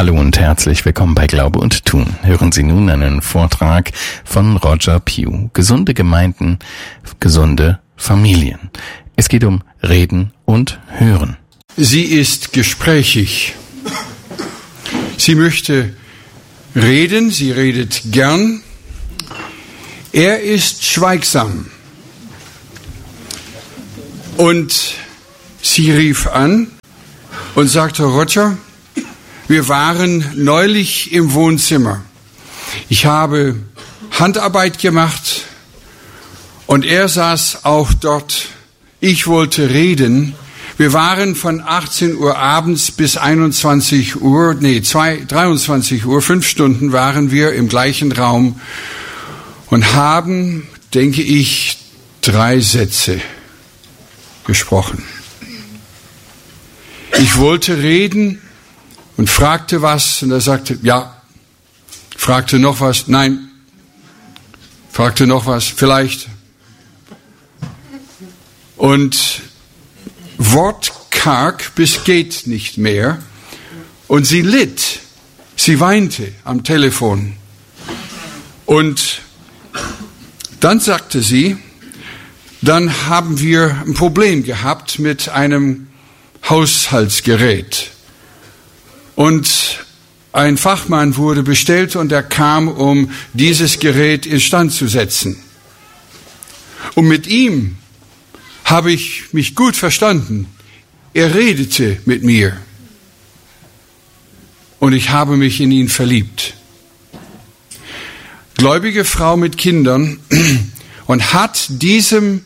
Hallo und herzlich willkommen bei Glaube und Tun. Hören Sie nun einen Vortrag von Roger Pugh. Gesunde Gemeinden, gesunde Familien. Es geht um Reden und Hören. Sie ist gesprächig. Sie möchte reden, sie redet gern. Er ist schweigsam. Und sie rief an und sagte, Roger, wir waren neulich im Wohnzimmer. Ich habe Handarbeit gemacht und er saß auch dort. Ich wollte reden. Wir waren von 18 Uhr abends bis 23 Uhr, 23 Uhr, 5 Stunden waren wir im gleichen Raum und haben, denke ich, 3 Sätze gesprochen. Ich wollte reden und fragte was und er sagte, ja. Fragte noch was, nein. Fragte noch was, vielleicht. Und wortkarg bis geht nicht mehr. Und sie litt, sie weinte am Telefon. Und dann sagte sie, dann haben wir ein Problem gehabt mit einem Haushaltsgerät. Und ein Fachmann wurde bestellt und er kam, um dieses Gerät instand zu setzen. Und mit ihm habe ich mich gut verstanden. Er redete mit mir. Und ich habe mich in ihn verliebt. Gläubige Frau mit Kindern und hat diesem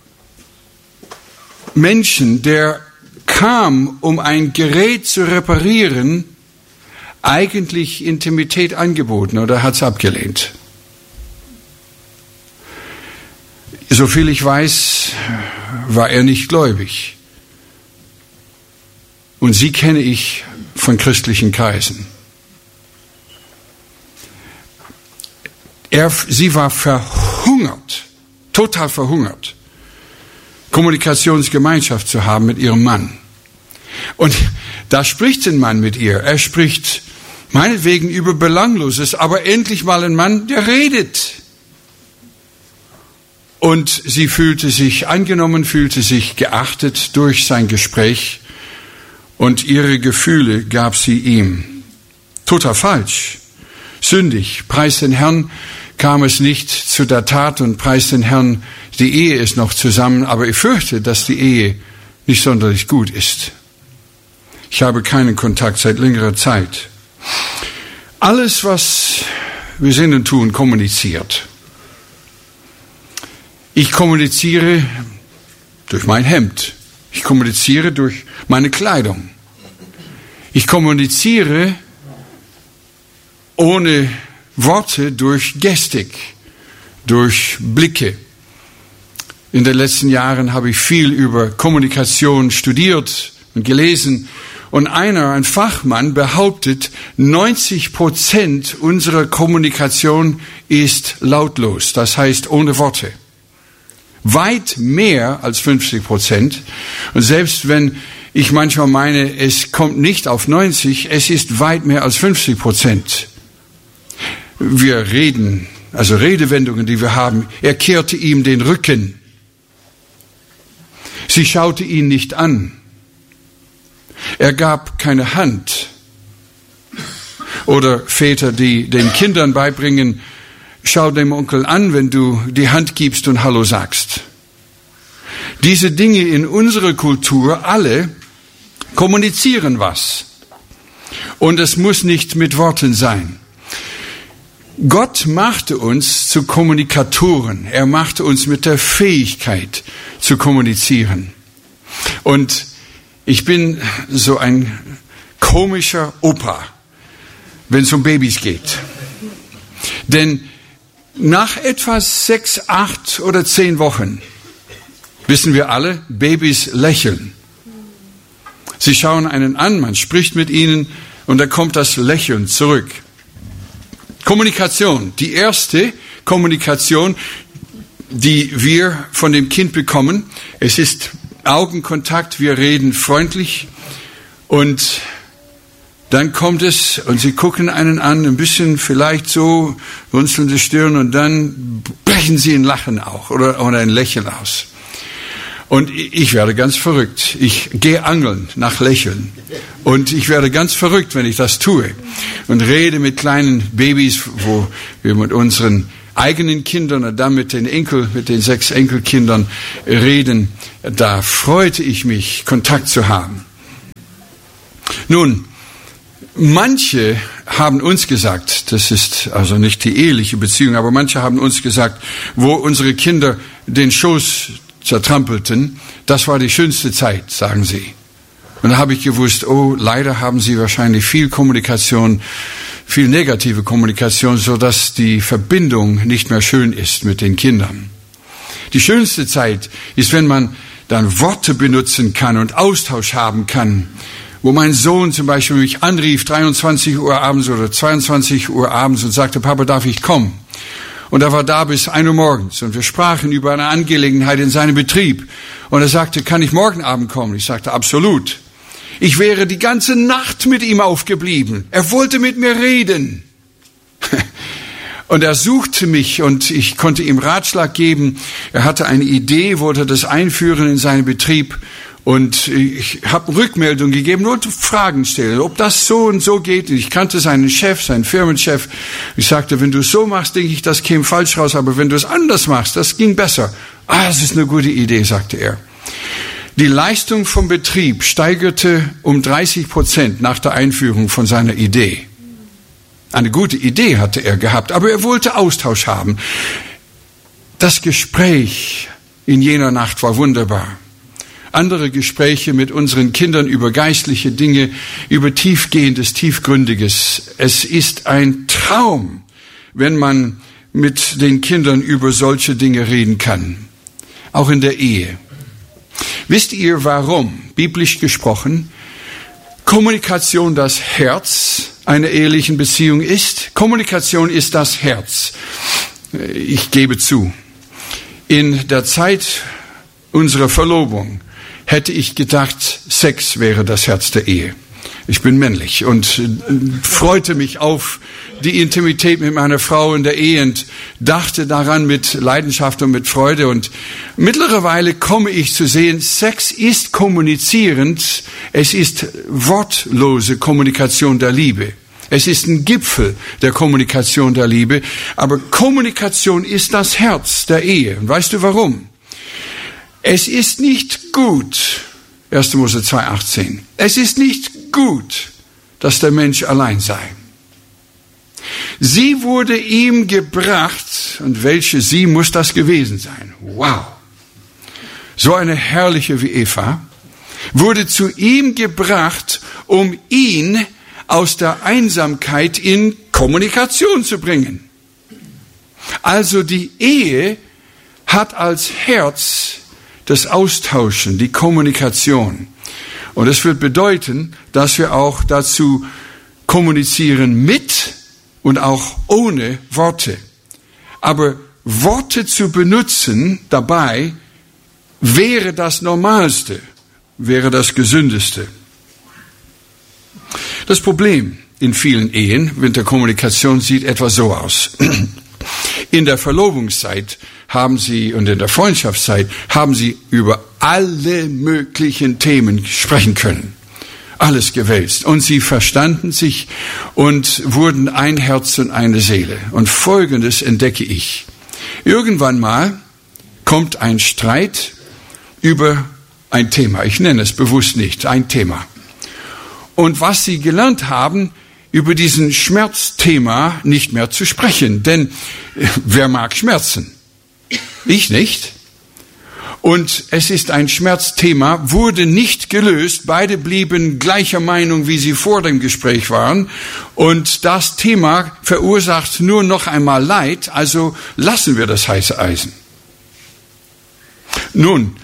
Menschen, der kam, um ein Gerät zu reparieren, eigentlich Intimität angeboten oder hat es abgelehnt. Soviel ich weiß, war er nicht gläubig. Und sie kenne ich von christlichen Kreisen. Sie war verhungert, total verhungert, Kommunikationsgemeinschaft zu haben mit ihrem Mann. Und da spricht ein Mann mit ihr. Er spricht meinetwegen über Belangloses, aber endlich mal ein Mann, der redet. Und sie fühlte sich angenommen, fühlte sich geachtet durch sein Gespräch und ihre Gefühle gab sie ihm. Total falsch, sündig. Preis den Herrn, kam es nicht zu der Tat und preis den Herrn, die Ehe ist noch zusammen, aber ich fürchte, dass die Ehe nicht sonderlich gut ist. Ich habe keinen Kontakt seit längerer Zeit. Alles, was wir sind und tun, kommuniziert. Ich kommuniziere durch mein Hemd. Ich kommuniziere durch meine Kleidung. Ich kommuniziere ohne Worte durch Gestik, durch Blicke. In den letzten Jahren habe ich viel über Kommunikation studiert und gelesen. Und ein Fachmann behauptet, 90% unserer Kommunikation ist lautlos, das heißt ohne Worte. Weit mehr als 50%. Und selbst wenn ich manchmal meine, es kommt nicht auf 90, es ist weit mehr als 50%. Wir reden, also Redewendungen, die wir haben. Er kehrte ihm den Rücken. Sie schaute ihn nicht an. Er gab keine Hand. Oder Väter, die den Kindern beibringen, schau dem Onkel an, wenn du die Hand gibst und Hallo sagst. Diese Dinge in unserer Kultur, alle kommunizieren was. Und es muss nicht mit Worten sein. Gott machte uns zu Kommunikatoren. Er machte uns mit der Fähigkeit zu kommunizieren. Und ich bin so ein komischer Opa, wenn es um Babys geht. Denn nach etwa 6, 8 oder 10 Wochen wissen wir alle, Babys lächeln. Sie schauen einen an, man spricht mit ihnen und dann kommt das Lächeln zurück. Kommunikation, die erste Kommunikation, die wir von dem Kind bekommen. Es ist Augenkontakt, wir reden freundlich und Dann kommt es und sie gucken einen an, ein bisschen vielleicht so, runzelnde Stirn und dann brechen sie in Lachen auch oder ein Lächeln aus. Und ich werde ganz verrückt. Ich gehe angeln nach Lächeln. Und ich werde ganz verrückt, wenn ich das tue. Und rede mit kleinen Babys, wo wir mit unseren eigenen Kindern und dann mit den 6 Enkelkindern reden. Da freute ich mich, Kontakt zu haben. Nun, manche haben uns gesagt, das ist also nicht die eheliche Beziehung, aber manche haben uns gesagt, wo unsere Kinder den Schoß zertrampelten, das war die schönste Zeit, sagen sie. Und da habe ich gewusst, oh, leider haben sie wahrscheinlich viel Kommunikation, viel negative Kommunikation, so dass die Verbindung nicht mehr schön ist mit den Kindern. Die schönste Zeit ist, wenn man dann Worte benutzen kann und Austausch haben kann, wo mein Sohn zum Beispiel mich anrief, 23 Uhr abends oder 22 Uhr abends und sagte, Papa, darf ich kommen? Und er war da bis 1 Uhr morgens und wir sprachen über eine Angelegenheit in seinem Betrieb. Und er sagte, kann ich morgen Abend kommen? Ich sagte, absolut. Ich wäre die ganze Nacht mit ihm aufgeblieben. Er wollte mit mir reden. Und er suchte mich und ich konnte ihm Ratschlag geben. Er hatte eine Idee, wollte das einführen in seinen Betrieb. Und ich habe Rückmeldung gegeben, nur Fragen stellen, ob das so und so geht. Ich kannte seinen Chef, seinen Firmenchef. Ich sagte, wenn du es so machst, denke ich, das käme falsch raus. Aber wenn du es anders machst, das ging besser. Das ist eine gute Idee, sagte er. Die Leistung vom Betrieb steigerte um 30% nach der Einführung von seiner Idee. Eine gute Idee hatte er gehabt, aber er wollte Austausch haben. Das Gespräch in jener Nacht war wunderbar. Andere Gespräche mit unseren Kindern über geistliche Dinge, über Tiefgehendes, Tiefgründiges. Es ist ein Traum, wenn man mit den Kindern über solche Dinge reden kann. Auch in der Ehe. Wisst ihr, warum, biblisch gesprochen, Kommunikation das Herz einer ehelichen Beziehung ist? Kommunikation ist das Herz. Ich gebe zu, in der Zeit unserer Verlobung hätte ich gedacht, Sex wäre das Herz der Ehe. Ich bin männlich und freute mich auf die Intimität mit meiner Frau in der Ehe und dachte daran mit Leidenschaft und mit Freude. Und mittlerweile komme ich zu sehen, Sex ist kommunizierend, es ist wortlose Kommunikation der Liebe. Es ist ein Gipfel der Kommunikation der Liebe, aber Kommunikation ist das Herz der Ehe. Und weißt du warum? Es ist nicht gut, 1. Mose 2,18, es ist nicht gut, dass der Mensch allein sei. Sie wurde ihm gebracht, und welche sie muss das gewesen sein? Wow! So eine herrliche wie Eva, wurde zu ihm gebracht, um ihn aus der Einsamkeit in Kommunikation zu bringen. Also die Ehe hat als Herz das Austauschen, die Kommunikation. Und es wird bedeuten, dass wir auch dazu kommunizieren mit und auch ohne Worte. Aber Worte zu benutzen dabei wäre das Normalste, wäre das Gesündeste. Das Problem in vielen Ehen mit der Kommunikation sieht etwa so aus. In der Verlobungszeit haben sie und in der Freundschaftszeit haben sie über alle möglichen Themen sprechen können. Alles gewälzt. Und sie verstanden sich und wurden ein Herz und eine Seele. Und Folgendes entdecke ich. Irgendwann mal kommt ein Streit über ein Thema. Ich nenne es bewusst nicht, ein Thema. Und was sie gelernt haben, über diesen Schmerzthema nicht mehr zu sprechen. Denn wer mag Schmerzen? Ich nicht. Und es ist ein Schmerzthema, wurde nicht gelöst. Beide blieben gleicher Meinung, wie sie vor dem Gespräch waren. Und das Thema verursacht nur noch einmal Leid, also lassen wir das heiße Eisen. Nun,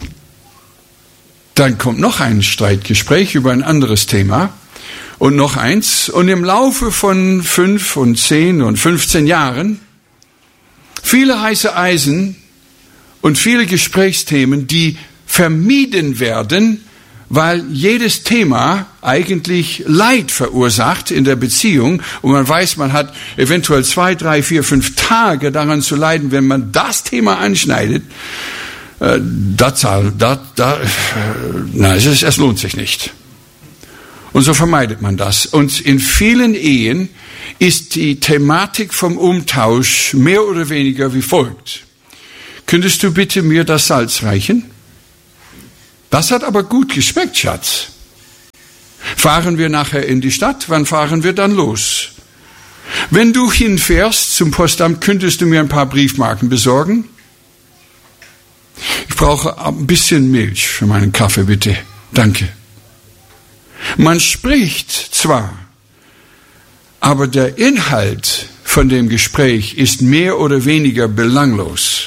dann kommt noch ein Streitgespräch über ein anderes Thema und noch eins. Und im Laufe von 5 und 10 und 15 Jahren viele heiße Eisen und viele Gesprächsthemen, die vermieden werden, weil jedes Thema eigentlich Leid verursacht in der Beziehung und man weiß, man hat eventuell 2, 3, 4, 5 Tage daran zu leiden, wenn man das Thema anschneidet. Es lohnt sich nicht. Und so vermeidet man das. Und in vielen Ehen ist die Thematik vom Umtausch mehr oder weniger wie folgt. Könntest du bitte mir das Salz reichen? Das hat aber gut geschmeckt, Schatz. Fahren wir nachher in die Stadt? Wann fahren wir dann los? Wenn du hinfährst zum Postamt, könntest du mir ein paar Briefmarken besorgen? Ich brauche ein bisschen Milch für meinen Kaffee, bitte. Danke. Man spricht zwar, aber der Inhalt von dem Gespräch ist mehr oder weniger belanglos.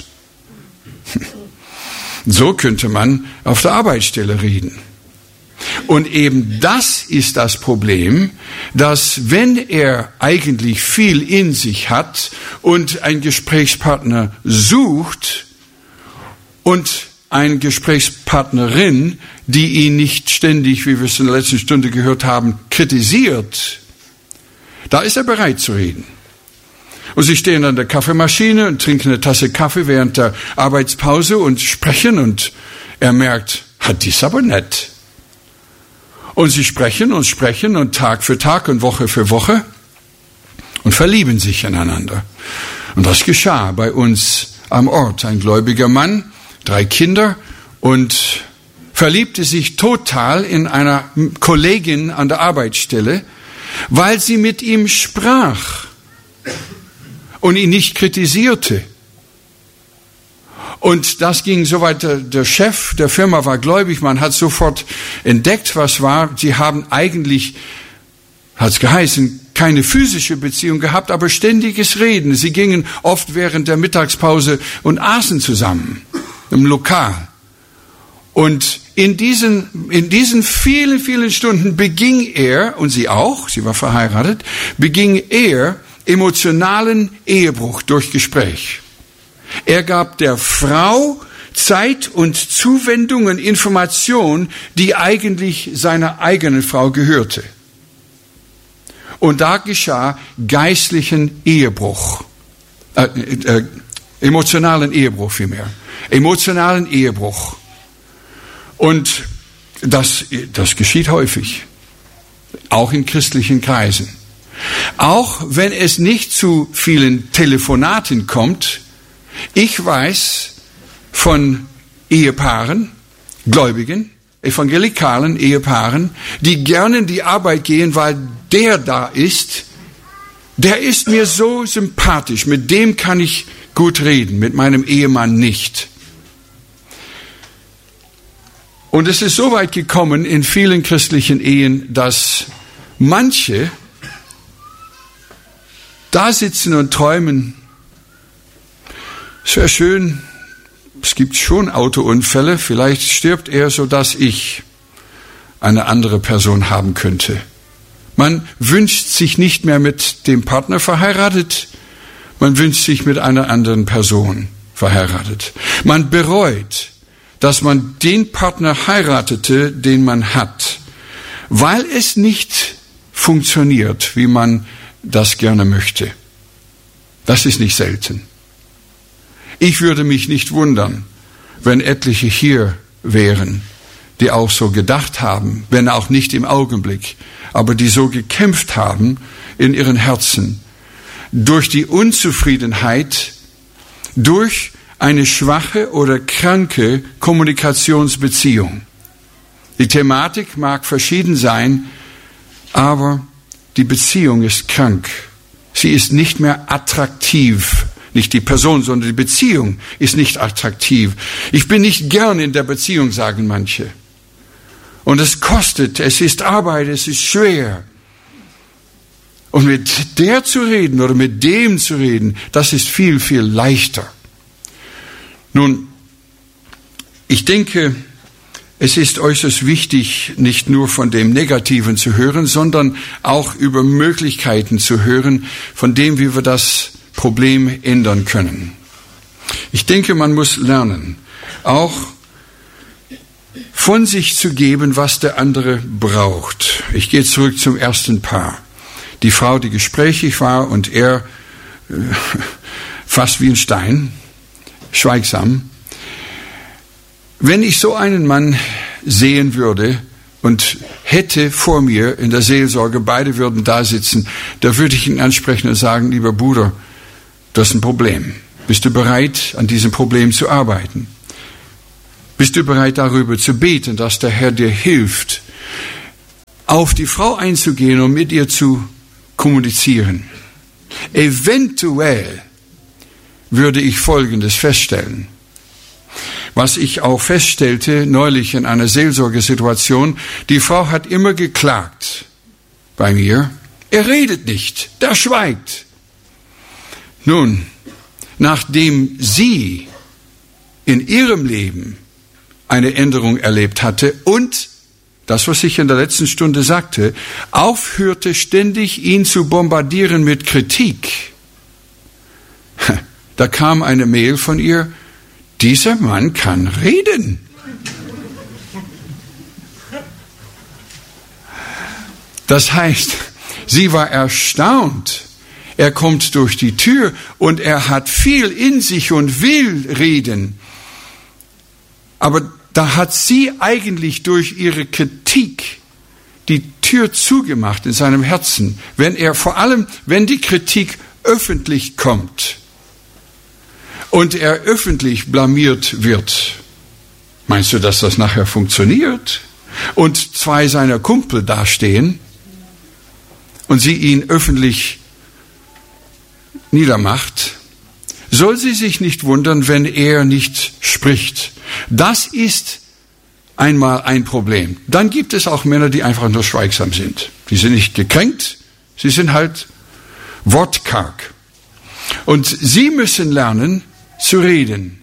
So könnte man auf der Arbeitsstelle reden. Und eben das ist das Problem, dass wenn er eigentlich viel in sich hat und einen Gesprächspartner sucht und eine Gesprächspartnerin, die ihn nicht ständig, wie wir es in der letzten Stunde gehört haben, kritisiert, da ist er bereit zu reden. Und sie stehen an der Kaffeemaschine und trinken eine Tasse Kaffee während der Arbeitspause und sprechen und er merkt, die ist aber nett. Und sie sprechen und Tag für Tag und Woche für Woche und verlieben sich ineinander. Und das geschah bei uns am Ort. Ein gläubiger Mann, 3 Kinder und verliebte sich total in einer Kollegin an der Arbeitsstelle, weil sie mit ihm sprach und ihn nicht kritisierte. Und das ging so weit, der Chef der Firma war gläubig, man hat sofort entdeckt, was war. Sie haben eigentlich, hat es geheißen, keine physische Beziehung gehabt, aber ständiges Reden. Sie gingen oft während der Mittagspause und aßen zusammen im Lokal. Und in diesen vielen, vielen Stunden beging er, und sie auch, sie war verheiratet, beging er emotionalen Ehebruch durch Gespräch. Er gab der Frau Zeit und Zuwendung und Information, die eigentlich seiner eigenen Frau gehörte. Und da geschah geistlichen Ehebruch, emotionalen Ehebruch vielmehr, emotionalen Ehebruch. Und das geschieht häufig, auch in christlichen Kreisen. Auch wenn es nicht zu vielen Telefonaten kommt, ich weiß von Ehepaaren, Gläubigen, evangelikalen Ehepaaren, die gerne in die Arbeit gehen, weil der da ist, der ist mir so sympathisch, mit dem kann ich gut reden, mit meinem Ehemann nicht. Und es ist so weit gekommen in vielen christlichen Ehen, dass manche da sitzen und träumen, es wäre schön, es gibt schon Autounfälle, vielleicht stirbt er, sodass ich eine andere Person haben könnte. Man wünscht sich nicht mehr mit dem Partner verheiratet, man wünscht sich mit einer anderen Person verheiratet. Man bereut, dass man den Partner heiratete, den man hat, weil es nicht funktioniert, wie man das gerne möchte. Das ist nicht selten. Ich würde mich nicht wundern, wenn etliche hier wären, die auch so gedacht haben, wenn auch nicht im Augenblick, aber die so gekämpft haben in ihren Herzen, durch die Unzufriedenheit, durch eine schwache oder kranke Kommunikationsbeziehung. Die Thematik mag verschieden sein, aber die Beziehung ist krank. Sie ist nicht mehr attraktiv. Nicht die Person, sondern die Beziehung ist nicht attraktiv. Ich bin nicht gern in der Beziehung, sagen manche. Und es kostet, es ist Arbeit, es ist schwer. Und mit der zu reden oder mit dem zu reden, das ist viel, viel leichter. Nun, ich denke, es ist äußerst wichtig, nicht nur von dem Negativen zu hören, sondern auch über Möglichkeiten zu hören, von dem, wie wir das Problem ändern können. Ich denke, man muss lernen, auch von sich zu geben, was der andere braucht. Ich gehe zurück zum ersten Paar. Die Frau, die gesprächig war und er fast wie ein Stein, schweigsam. Wenn ich so einen Mann sehen würde und hätte vor mir in der Seelsorge, beide würden da sitzen, da würde ich ihn ansprechen und sagen, lieber Bruder, das ist ein Problem. Bist du bereit, an diesem Problem zu arbeiten? Bist du bereit, darüber zu beten, dass der Herr dir hilft, auf die Frau einzugehen und mit ihr zu kommunizieren? Eventuell würde ich Folgendes feststellen. Was ich auch feststellte neulich in einer Seelsorgesituation, die Frau hat immer geklagt bei mir. Er redet nicht, der schweigt. Nun, nachdem sie in ihrem Leben eine Änderung erlebt hatte und, das was ich in der letzten Stunde sagte, aufhörte ständig ihn zu bombardieren mit Kritik, da kam eine Mail von ihr, dieser Mann kann reden. Das heißt, sie war erstaunt. Er kommt durch die Tür und er hat viel in sich und will reden. Aber da hat sie eigentlich durch ihre Kritik die Tür zugemacht in seinem Herzen. Vor allem, wenn die Kritik öffentlich kommt und er öffentlich blamiert wird. Meinst du, dass das nachher funktioniert? Und zwei seiner Kumpel dastehen und sie ihn öffentlich niedermacht, soll sie sich nicht wundern, wenn er nicht spricht. Das ist einmal ein Problem. Dann gibt es auch Männer, die einfach nur schweigsam sind. Die sind nicht gekränkt, sie sind halt wortkarg. Und sie müssen lernen zu reden.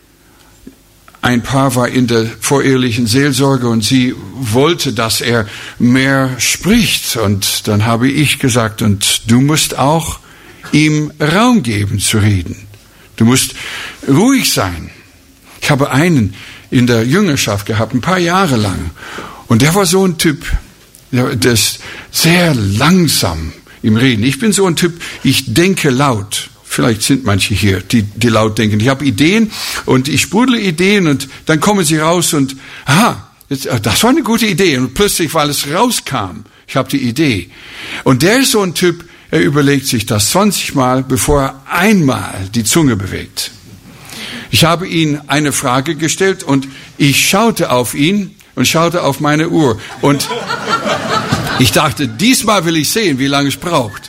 Ein Paar war in der vorehelichen Seelsorge und sie wollte, dass er mehr spricht. Und dann habe ich gesagt, und du musst auch ihm Raum geben zu reden. Du musst ruhig sein. Ich habe einen in der Jüngerschaft gehabt, ein paar Jahre lang. Und der war so ein Typ, der ist sehr langsam im Reden. Ich bin so ein Typ, ich denke laut. Vielleicht sind manche hier, die laut denken. Ich habe Ideen und ich sprudle Ideen und dann kommen sie raus und, das war eine gute Idee. Und plötzlich, weil es rauskam, ich habe die Idee. Und der ist so ein Typ, er überlegt sich das 20 Mal, bevor er einmal die Zunge bewegt. Ich habe ihm eine Frage gestellt und ich schaute auf ihn und schaute auf meine Uhr. Und ich dachte, diesmal will ich sehen, wie lange es braucht.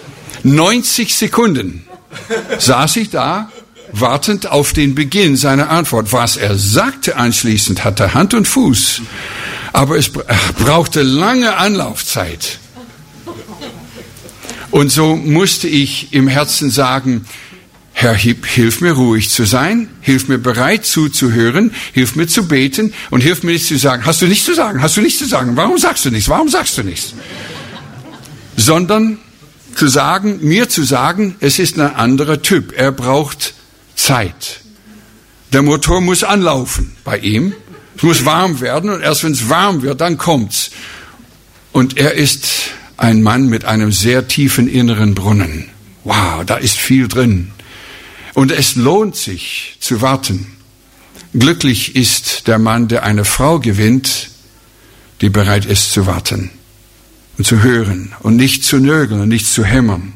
90 Sekunden saß ich da, wartend auf den Beginn seiner Antwort. Was er sagte anschließend, hatte Hand und Fuß. Aber es brauchte lange Anlaufzeit. Und so musste ich im Herzen sagen, Herr, hilf mir ruhig zu sein, hilf mir bereit zuzuhören, hilf mir zu beten und hilf mir nicht zu sagen, hast du nichts zu sagen, hast du nichts zu sagen, warum sagst du nichts, warum sagst du nichts? Sondern mir zu sagen, es ist ein anderer Typ, er braucht Zeit. Der Motor muss anlaufen bei ihm, es muss warm werden und erst wenn es warm wird, dann kommt's. Und er ist ein Mann mit einem sehr tiefen inneren Brunnen. Wow, da ist viel drin. Und es lohnt sich zu warten. Glücklich ist der Mann, der eine Frau gewinnt, die bereit ist zu warten und zu hören und nicht zu nörgeln und nicht zu hämmern.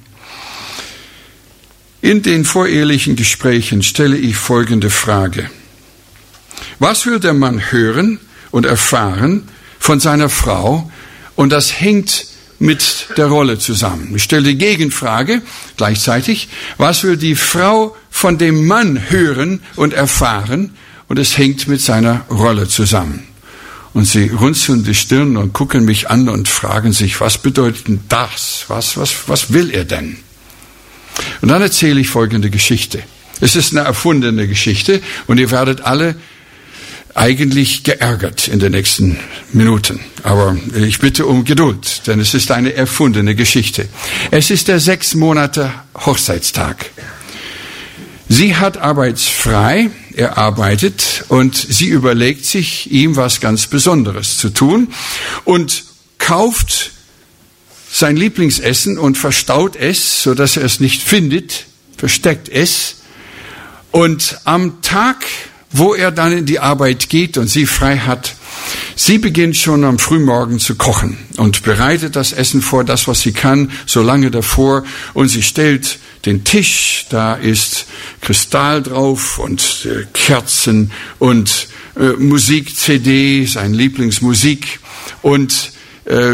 In den vorehelichen Gesprächen stelle ich folgende Frage. Was will der Mann hören und erfahren von seiner Frau? Und das hängt mit der Rolle zusammen. Ich stelle die Gegenfrage gleichzeitig. Was will die Frau von dem Mann hören und erfahren? Und es hängt mit seiner Rolle zusammen. Und sie runzeln die Stirn und gucken mich an und fragen sich, was bedeutet denn das? Was will er denn? Und dann erzähle ich folgende Geschichte. Es ist eine erfundene Geschichte und ihr werdet alle eigentlich geärgert in den nächsten Minuten. Aber ich bitte um Geduld, denn es ist eine erfundene Geschichte. Es ist der 6 Monate Hochzeitstag. Sie hat arbeitsfrei, er arbeitet und sie überlegt sich, ihm was ganz Besonderes zu tun und kauft sein Lieblingsessen und verstaut es, sodass er es nicht findet, versteckt es. Und am Tag, wo er dann in die Arbeit geht und sie frei hat, sie beginnt schon am Frühmorgen zu kochen und bereitet das Essen vor, das, was sie kann, so lange davor. Und sie stellt den Tisch, da ist Kristall drauf und Kerzen und Musik-CD, sein Lieblingsmusik und